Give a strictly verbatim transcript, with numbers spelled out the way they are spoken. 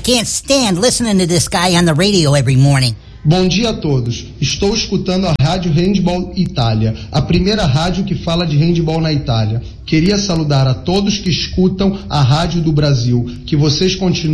can't stand listening to this guy on the radio every morning. Bom dia a todos. Estou escutando a Rádio Handball Itália, a primeira rádio que fala de handball na Itália. Queria saludar a todos que escutam a Rádio do Brasil. Que vocês continuem